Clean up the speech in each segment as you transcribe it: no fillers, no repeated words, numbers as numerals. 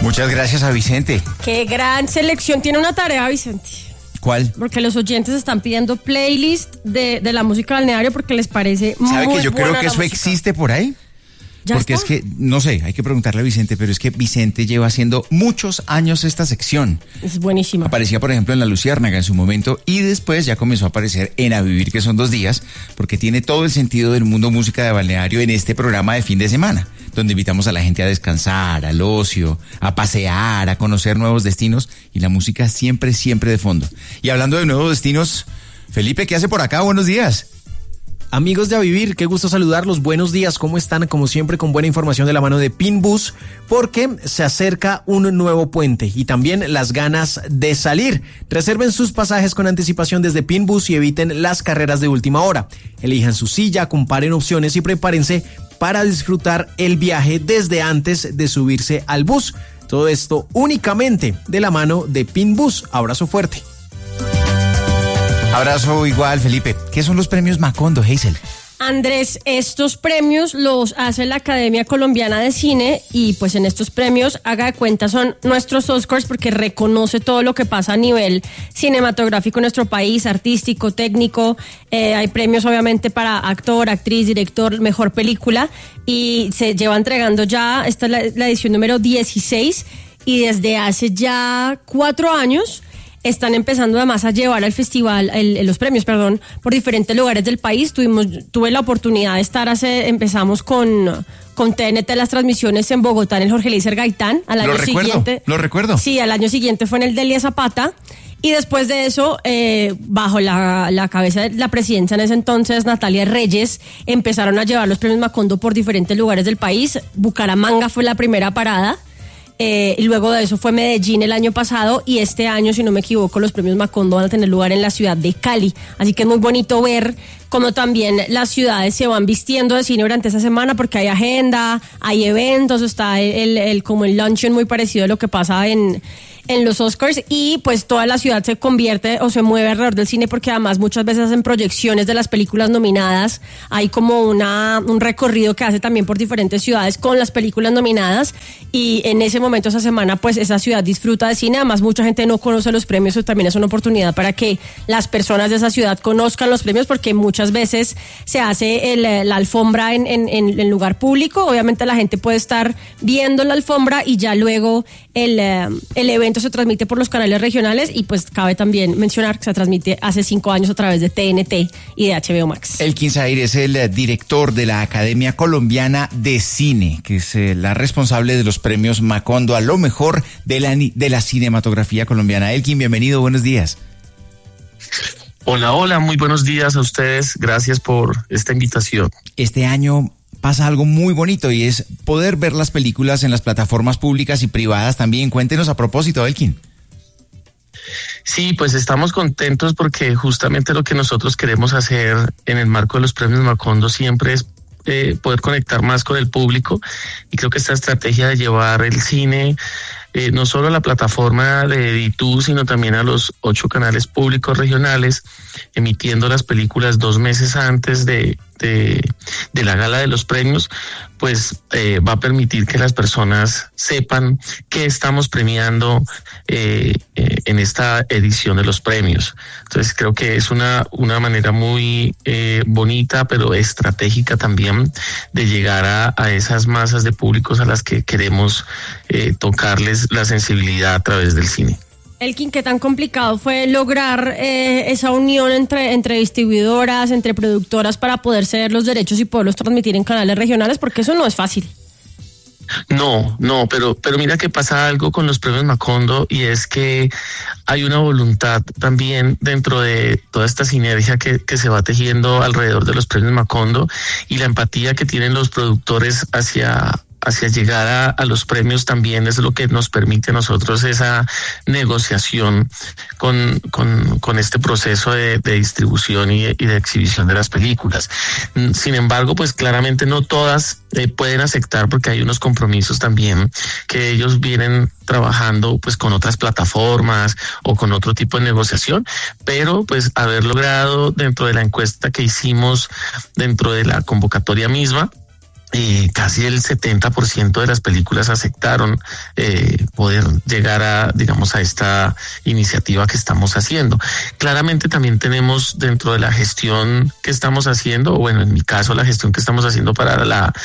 Muchas gracias a Vicente. Qué gran selección. Tiene una tarea, Vicente. ¿Cuál? Porque los oyentes están pidiendo playlist de la música balneario porque les parece muy buena. ¿Sabe que yo creo que eso música existe por ahí? Porque está. es que, no sé, hay que preguntarle a Vicente, pero es que Vicente lleva haciendo muchos años esta sección. Es buenísima. Aparecía, por ejemplo, en La Luciérnaga en su momento y después ya comenzó a aparecer en A Vivir, que son 2 días, porque tiene todo el sentido del mundo música de balneario en este programa de fin de semana, donde invitamos a la gente a descansar, al ocio, a pasear, a conocer nuevos destinos y la música siempre, siempre de fondo. Y hablando de nuevos destinos, Felipe, ¿qué hace por acá? Buenos días. Amigos de A Vivir, qué gusto saludarlos, buenos días, ¿cómo están? Como siempre con buena información de la mano de Pinbus, porque se acerca un nuevo puente y también las ganas de salir. Reserven sus pasajes con anticipación desde Pinbus y eviten las carreras de última hora. Elijan su silla, comparen opciones y prepárense para disfrutar el viaje desde antes de subirse al bus. Todo esto únicamente de la mano de Pinbus. Abrazo fuerte. Abrazo igual, Felipe. ¿Qué son los premios Macondo, Hazel? Andrés, estos premios los hace la Academia Colombiana de Cine y pues en estos premios, haga de cuenta, son nuestros Oscars porque reconoce todo lo que pasa a nivel cinematográfico en nuestro país, artístico, técnico. Hay premios obviamente para actor, actriz, director, mejor película y se lleva entregando ya, esta es la edición número 16 y desde hace ya 4 años están empezando además a llevar al festival, los premios, por diferentes lugares del país. Tuve la oportunidad de estar empezamos con TNT las transmisiones en Bogotá en el Jorge Eliezer Gaitán. Lo recuerdo. Sí, al año siguiente fue en el Delia Zapata. Y después de eso, bajo la cabeza de la presidencia en ese entonces, Natalia Reyes, empezaron a llevar los premios Macondo por diferentes lugares del país. Bucaramanga fue la primera parada. Y luego de eso fue Medellín el año pasado y este año, si no me equivoco, los premios Macondo van a tener lugar en la ciudad de Cali. Así que es muy bonito ver cómo también las ciudades se van vistiendo de cine durante esa semana porque hay agenda, hay eventos, está como el luncheon muy parecido a lo que pasa en los Oscars y pues toda la ciudad se convierte o se mueve alrededor del cine porque además muchas veces hacen proyecciones de las películas nominadas. Hay como un recorrido que hace también por diferentes ciudades con las películas nominadas y en ese momento, esa semana, pues esa ciudad disfruta de cine. Además mucha gente no conoce los premios, eso también es una oportunidad para que las personas de esa ciudad conozcan los premios porque muchas veces se hace la alfombra en lugar público. Obviamente la gente puede estar viendo la alfombra y ya luego el evento se transmite por los canales regionales y pues cabe también mencionar que se transmite hace 5 años a través de TNT y de HBO Max. Elkin Zahir es el director de la Academia Colombiana de Cine, que es la responsable de los premios Macondo a lo mejor de la cinematografía colombiana. Elkin, bienvenido, buenos días. Hola, muy buenos días a ustedes, gracias por esta invitación. Este año pasa algo muy bonito y es poder ver las películas en las plataformas públicas y privadas también. Cuéntenos a propósito, Elkin. Sí, pues estamos contentos porque justamente lo que nosotros queremos hacer en el marco de los premios Macondo siempre es poder conectar más con el público y creo que esta estrategia de llevar el cine no solo a la plataforma de Ditu, sino también a los 8 canales públicos regionales, emitiendo las películas 2 meses antes de la gala de los premios, pues va a permitir que las personas sepan qué estamos premiando en esta edición de los premios. Entonces creo que es una manera muy bonita, pero estratégica también de llegar a esas masas de públicos a las que queremos tocarles la sensibilidad a través del cine. Elkin, ¿qué tan complicado fue lograr esa unión entre distribuidoras, entre productoras para poder ceder los derechos y poderlos transmitir en canales regionales? Porque eso no es fácil. No, pero mira que pasa algo con los premios Macondo y es que hay una voluntad también dentro de toda esta sinergia que se va tejiendo alrededor de los premios Macondo y la empatía que tienen los productores hacia llegar a los premios también es lo que nos permite a nosotros esa negociación con este proceso de distribución y de exhibición de las películas. Sin embargo, pues claramente no todas pueden aceptar porque hay unos compromisos también que ellos vienen trabajando pues con otras plataformas o con otro tipo de negociación, pero pues haber logrado dentro de la encuesta que hicimos dentro de la convocatoria misma casi el 70% de las películas aceptaron poder llegar a esta iniciativa que estamos haciendo. Claramente también tenemos dentro de la gestión que estamos haciendo, o bueno, en mi caso la gestión que estamos haciendo para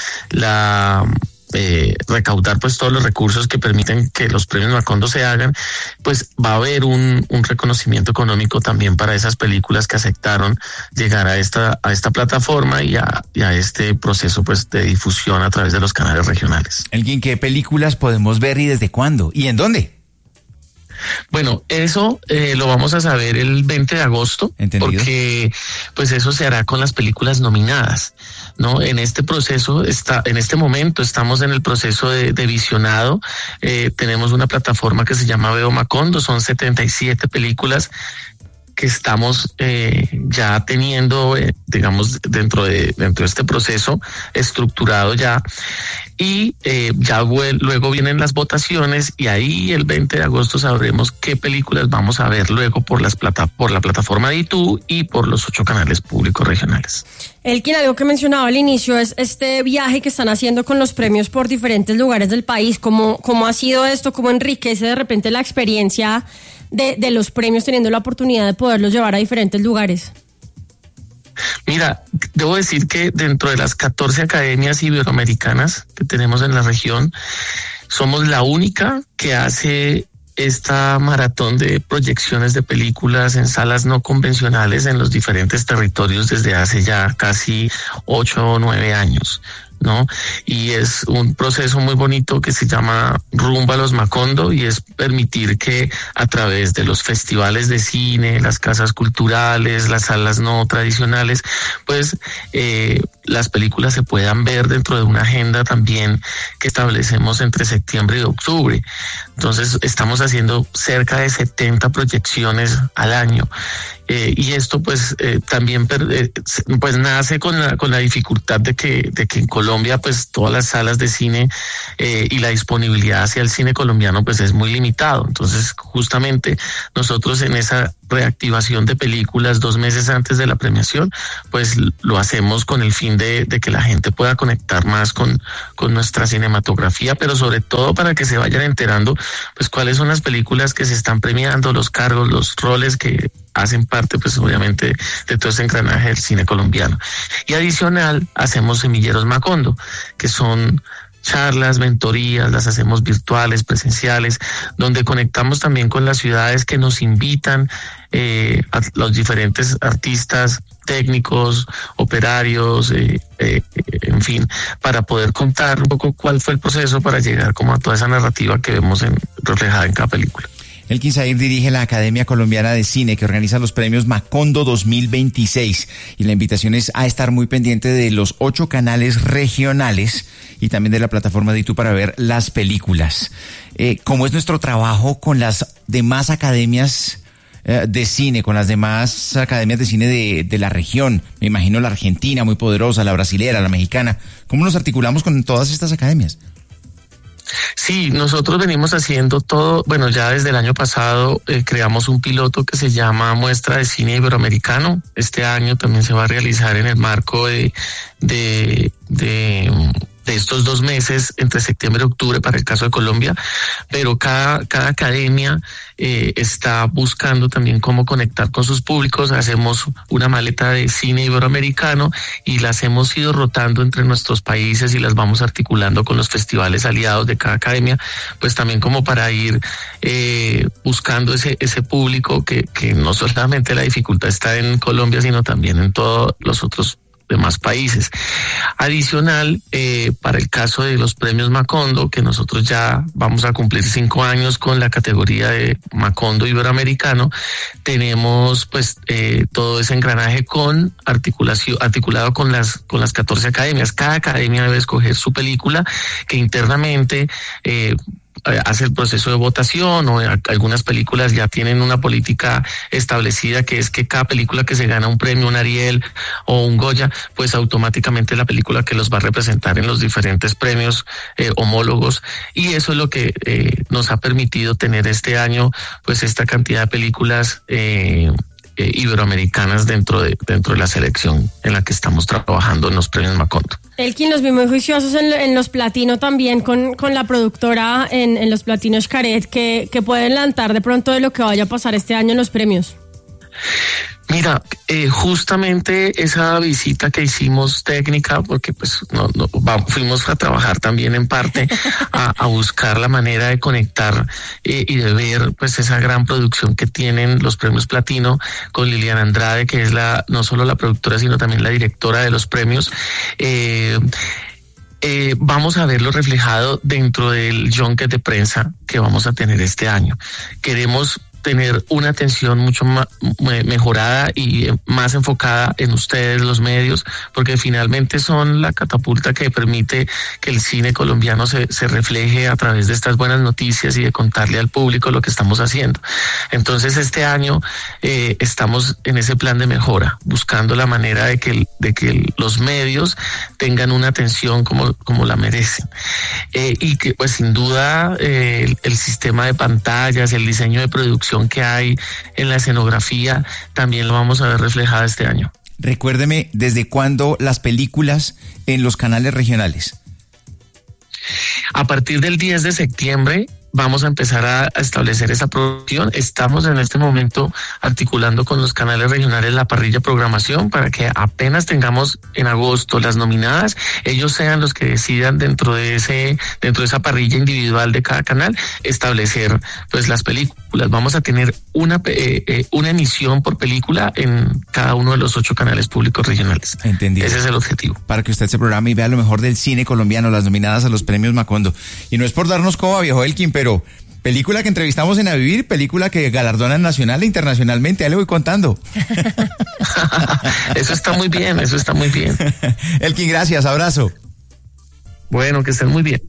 recaudar pues todos los recursos que permiten que los premios Macondo se hagan, pues va a haber un reconocimiento económico también para esas películas que aceptaron llegar a esta plataforma y a este proceso pues de difusión a través de los canales regionales. ¿Alguien qué películas podemos ver y desde cuándo? ¿Y en dónde? Bueno, eso lo vamos a saber el 20 de agosto. ¿Entendido? Porque pues eso se hará con las películas nominadas, ¿no? En este proceso, en este momento estamos en el proceso de visionado. Tenemos una plataforma que se llama Veo Macondo, son 77 películas que estamos ya teniendo, dentro de este proceso estructurado ya. Y luego vienen las votaciones y ahí el 20 de agosto sabremos qué películas vamos a ver luego por la plataforma de ITU y por los 8 canales públicos regionales. Elkin, algo que mencionaba al inicio es este viaje que están haciendo con los premios por diferentes lugares del país. ¿Cómo ha sido esto? ¿Cómo enriquece de repente la experiencia de los premios teniendo la oportunidad de poderlos llevar a diferentes lugares? Mira, debo decir que dentro de las 14 academias iberoamericanas que tenemos en la región, somos la única que hace esta maratón de proyecciones de películas en salas no convencionales en los diferentes territorios desde hace ya casi 8 o 9 años, ¿no? Y es un proceso muy bonito que se llama Rumbo a los Macondo, y es permitir que a través de los festivales de cine, las casas culturales, las salas no tradicionales, pues las películas se puedan ver dentro de una agenda también que establecemos entre septiembre y octubre. Entonces estamos haciendo cerca de 70 proyecciones al año. Y esto pues también pues nace con la dificultad de que en Colombia pues todas las salas de cine y la disponibilidad hacia el cine colombiano pues es muy limitado. Entonces justamente nosotros en esa reactivación de películas 2 meses antes de la premiación pues lo hacemos con el fin de que la gente pueda conectar más con nuestra cinematografía, pero sobre todo para que se vayan enterando pues cuáles son las películas que se están premiando, los cargos, los roles que hacen parte pues obviamente de todo ese engranaje del cine colombiano. Y adicional hacemos semilleros Macondo, que son charlas, mentorías, las hacemos virtuales, presenciales, donde conectamos también con las ciudades que nos invitan a los diferentes artistas, técnicos, operarios, en fin, para poder contar un poco cuál fue el proceso para llegar como a toda esa narrativa que vemos reflejada en cada película. Elkin Zahir dirige la Academia Colombiana de Cine, que organiza los premios Macondo 2026, y la invitación es a estar muy pendiente de los 8 canales regionales y también de la plataforma de ITU para ver las películas. ¿Cómo es nuestro trabajo con las demás academias de cine, con las demás academias de cine de la región? Me imagino la argentina muy poderosa, la brasilera, la mexicana. ¿Cómo nos articulamos con todas estas academias? Sí, nosotros venimos haciendo todo, bueno, ya desde el año pasado creamos un piloto que se llama Muestra de Cine Iberoamericano. Este año también se va a realizar en el marco de estos 2 meses entre septiembre y octubre para el caso de Colombia, pero cada academia está buscando también cómo conectar con sus públicos. Hacemos una maleta de cine iberoamericano y las hemos ido rotando entre nuestros países y las vamos articulando con los festivales aliados de cada academia, pues también como para ir buscando ese público que no solamente la dificultad está en Colombia, sino también en todos los otros demás países. Adicional, para el caso de los premios Macondo, que nosotros ya vamos a cumplir 5 años con la categoría de Macondo Iberoamericano, tenemos pues todo ese engranaje articulado con las 14 academias. Cada academia debe escoger su película, que internamente hace el proceso de votación, o algunas películas ya tienen una política establecida, que es que cada película que se gana un premio, un Ariel o un Goya, pues automáticamente la película que los va a representar en los diferentes premios homólogos, y eso es lo que nos ha permitido tener este año pues esta cantidad de películas iberoamericanas dentro de la selección en la que estamos trabajando en los premios Macondo. Elkin, los vi muy juiciosos en los platino también con la productora en los platino Xcaret, que pueden adelantar de pronto de lo que vaya a pasar este año en los premios. Mira, justamente esa visita que hicimos técnica, porque pues fuimos a trabajar también en parte a buscar la manera de conectar y de ver pues esa gran producción que tienen los premios Platino con Liliana Andrade, que es no solo la productora sino también la directora de los premios. Vamos a verlo reflejado dentro del junket de prensa que vamos a tener este año. Queremos tener una atención mucho más mejorada y más enfocada en ustedes, los medios, porque finalmente son la catapulta que permite que el cine colombiano se refleje a través de estas buenas noticias y de contarle al público lo que estamos haciendo. Entonces este año estamos en ese plan de mejora, buscando la manera de que los medios tengan una atención como la merecen. Y que pues sin duda el sistema de pantallas, el diseño de producción que hay en la escenografía, también lo vamos a ver reflejada este año. Recuérdeme, ¿desde cuándo las películas en los canales regionales? A partir del 10 de septiembre vamos a empezar a establecer esa producción. Estamos en este momento articulando con los canales regionales la parrilla de programación para que apenas tengamos en agosto las nominadas, ellos sean los que decidan dentro de esa parrilla individual de cada canal establecer pues las películas. Vamos a tener una emisión por película en cada uno de los 8 canales públicos regionales. Entendido. Ese es el objetivo. Para que usted se programe y vea lo mejor del cine colombiano, las nominadas a los premios Macondo. Y no es por darnos coba, viejo Elkin, pero película que entrevistamos en A Vivir, película que galardonan nacional e internacionalmente, ya le voy contando. Eso está muy bien, eso está muy bien. Elkin, gracias, abrazo. Bueno, que estén muy bien.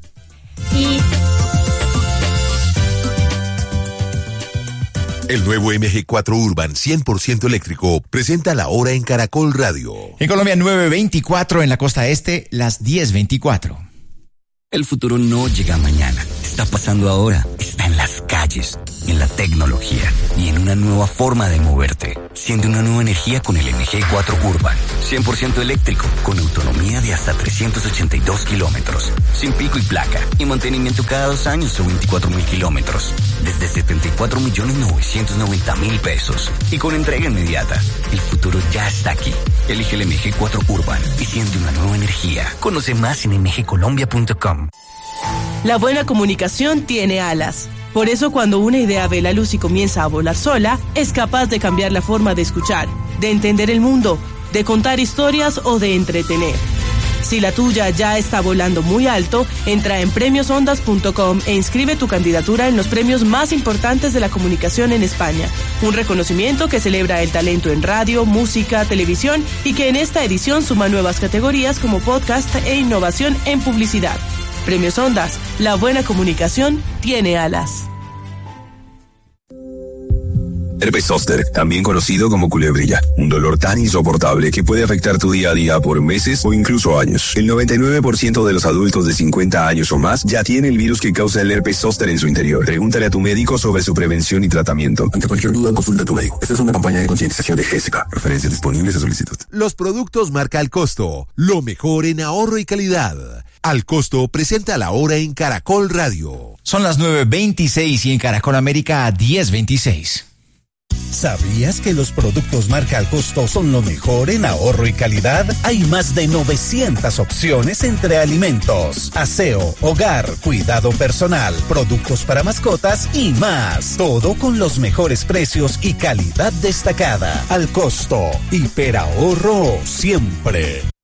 El nuevo MG4 Urban 100% eléctrico presenta la hora en Caracol Radio. En Colombia 9:24, en la costa este las 10:24. El futuro no llega mañana, está pasando ahora, está en las calles, en la tecnología y en una nueva forma de moverte. Siente una nueva energía con el MG4 Urban, 100% eléctrico, con autonomía de hasta 382 kilómetros, sin pico y placa y mantenimiento cada 2 años o 24.000 kilómetros, desde 74.990.000 pesos y con entrega inmediata. El futuro ya está aquí. Elige el MG4 Urban y siente una nueva energía. Conoce más en mgcolombia.com. La buena comunicación tiene alas. Por eso cuando una idea ve la luz y comienza a volar sola, es capaz de cambiar la forma de escuchar, de entender el mundo, de contar historias o de entretener. Si la tuya ya está volando muy alto, entra en premiosondas.com e inscribe tu candidatura en los premios más importantes de la comunicación en España. Un reconocimiento que celebra el talento en radio, música, televisión y que en esta edición suma nuevas categorías como podcast e innovación en publicidad. Premios Ondas, la buena comunicación tiene alas. Herpes zóster, también conocido como culebrilla, un dolor tan insoportable que puede afectar tu día a día por meses o incluso años. El 99% de los adultos de 50 años o más ya tiene el virus que causa el herpes zóster en su interior. Pregúntale a tu médico sobre su prevención y tratamiento. Ante cualquier duda, consulta a tu médico. Esta es una campaña de concientización de GESECA. Referencias disponibles a solicitud. Los productos marca Al Costo, lo mejor en ahorro y calidad. Al Costo presenta la hora en Caracol Radio. Son las 9:26 y en Caracol América 10:26. ¿Sabías que los productos marca Al Costo son lo mejor en ahorro y calidad? Hay más de 900 opciones entre alimentos, aseo, hogar, cuidado personal, productos para mascotas y más. Todo con los mejores precios y calidad destacada. Al Costo, hiperahorro siempre.